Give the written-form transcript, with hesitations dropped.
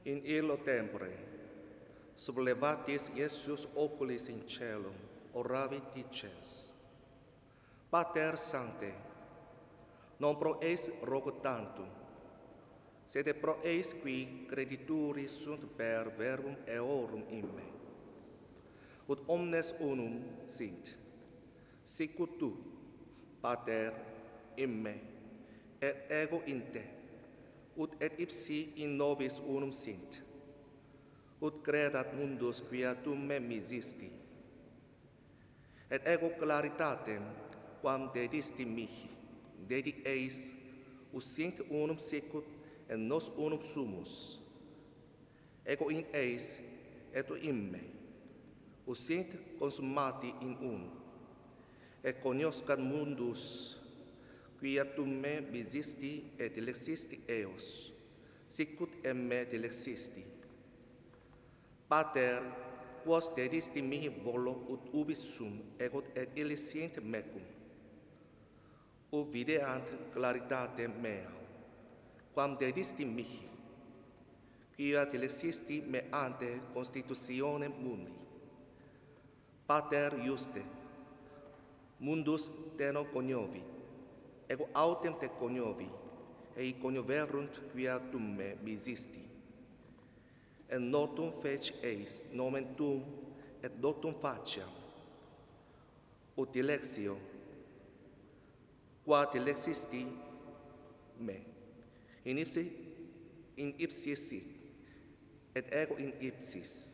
In illo tempore, sublevatis Iesus oculis in celum, oravit dicens: Pater Sancte, non pro eis rogo tantum, sed pro eis qui credituri sunt per verbum eorum in me, ut omnes unum sint, sicut tu, Pater, in me, et ego in te, ut et ipsi in nobis unum sint, ut credat mundus quia tu me misisti, et ego claritatem quam dedisti mihi, dedi eis, ut sint unum sicut et nos unum sumus, ego in eis et tu in me, ut sint consummati in unum, et cognoscat mundus quia tu me misisti et dilexisti eos, sicut et me dilexisti. Pater, quos dedisti mihi volo ut ubi sum, ego et illi sint mecum, ut videant claritatem mea, quam dedisti mihi, quia dilexisti me ante constitutionem mundi. Pater juste, mundus te non cognovit, ego autem te cognovi, ei cognoverunt quia tu me misisti. Et notum feci eis nomen tuum et dotum faciam, ut dilexio, qua dilexisti me, in ipsi sit, et ego in ipsis,